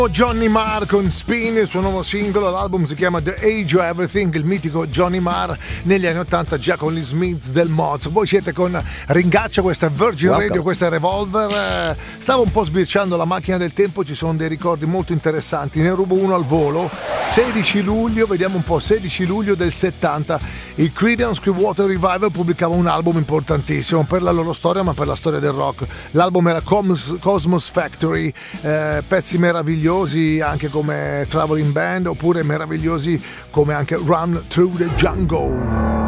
Johnny Marr con Spin, il suo nuovo singolo, l'album si chiama The Age of Everything, il mitico Johnny Marr negli anni 80 già con gli Smiths del Moz. Voi siete con Ringaccia, questa è Virgin Radio, questa è Revolver. Stavo un po' sbirciando la macchina del tempo, ci sono dei ricordi molto interessanti, ne rubo uno al volo. 16 luglio, vediamo un po', 16 luglio del 70 il Creedence Clearwater Revival pubblicava un album importantissimo per la loro storia, ma per la storia del rock. L'album era Cosmos Factory, pezzi meravigliosi anche come Traveling Band, oppure meravigliosi come anche Run Through the Jungle.